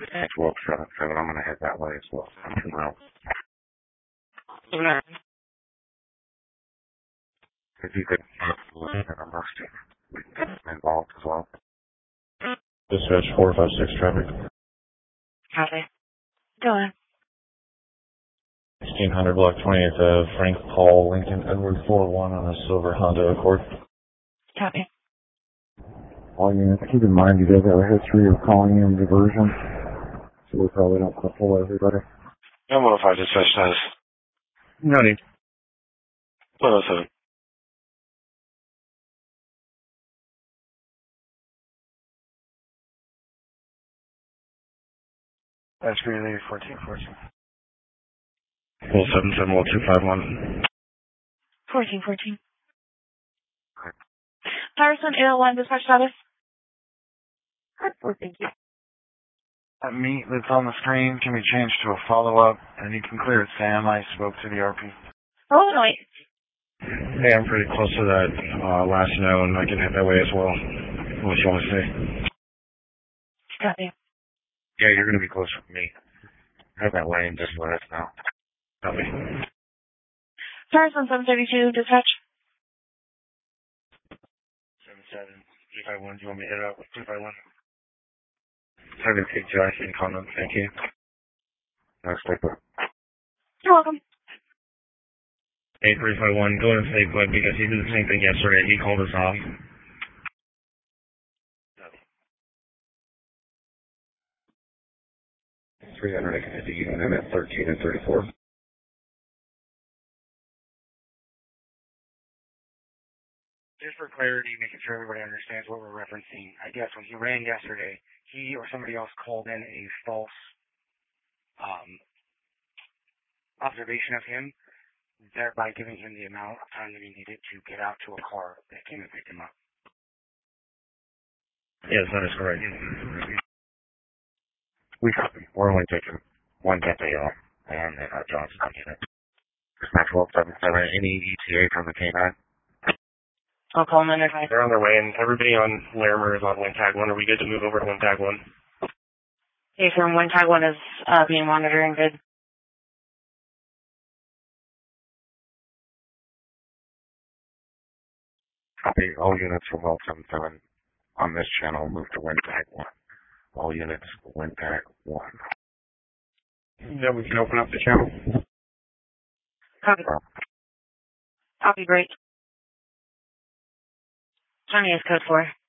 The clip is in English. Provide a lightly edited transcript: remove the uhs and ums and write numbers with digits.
Thanks, Wolf 77. I'm going to head that way as well. I'm 2 miles. If you could look at a rusty, we can get involved as well. Dispatch 456 traffic. Copy. Go on. 1600 block 28th of Frank Paul Lincoln Edward 41 on a silver Honda Accord. Copy. All units, keep in mind you guys have a history of calling in diversion, so we probably don't pull everybody. Yeah, 105 dispatch status. No need. 107. That's really 1414. 477-251. 1414. Patterson 801 dispatch status. Thank you. That meet that's on the screen can be changed to a follow-up, and you can clear it, Sam. I spoke to the RP. Oh, no, wait. Hey, I'm pretty close to that last known. I can head that way as well. What you want to say? Copy. Yeah, you're going to be close with me. Head that way and just let us know. Copy. Patterson 732 dispatch. 77, 351. Do you want me to hit it up with 351? 762, I can call them. Thank you. No, stay put. You're welcome. 8351, go and stay put because he did the same thing yesterday. He called us off. 350 unit at 13 and 34. Just for clarity, making sure everybody understands what we're referencing, I guess when he ran yesterday, he or somebody else called in a false observation of him, thereby giving him the amount of time that he needed to get out to a car that came and picked him up. Yes, that is correct. We copy. We're only taking one deputy off, and then John's not in it. Dispatch 1277, any ETA from the K9? I'll call them in. They're on their way, and everybody on Larimer is on one tag 1. Are we good to move over to one tag 1? Okay, from one tag 1 is being monitored and good. Copy. All units from 1277 on this channel move to wind tag 1. All units wind tag 1. Yeah, we can open up the channel. Copy. Copy, great. Johnny is code 4.